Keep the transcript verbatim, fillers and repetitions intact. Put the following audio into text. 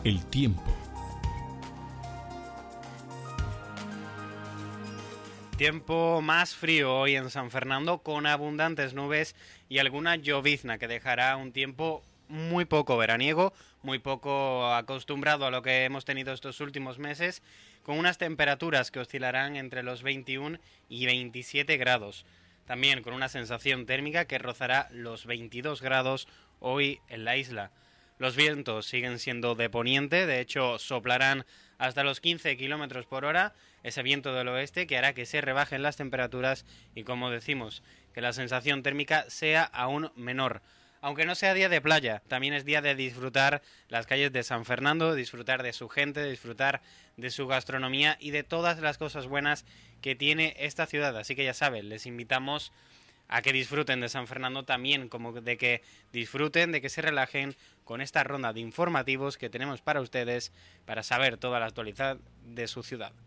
El tiempo. Tiempo más frío hoy en San Fernando, con abundantes nubes y alguna llovizna que dejará un tiempo muy poco veraniego, muy poco acostumbrado a lo que hemos tenido estos últimos meses, con unas temperaturas que oscilarán entre los veintiuno y veintisiete grados. También con una sensación térmica que rozará los veintidós grados hoy en la isla. Los vientos siguen siendo de poniente, de hecho soplarán hasta los quince kilómetros por hora, ese viento del oeste que hará que se rebajen las temperaturas y, como decimos, que la sensación térmica sea aún menor. Aunque no sea día de playa, también es día de disfrutar las calles de San Fernando, disfrutar de su gente, disfrutar de su gastronomía y de todas las cosas buenas que tiene esta ciudad. Así que ya saben, les invitamos a que disfruten de San Fernando, también como de que disfruten, de que se relajen con esta ronda de informativos que tenemos para ustedes para saber toda la actualidad de su ciudad.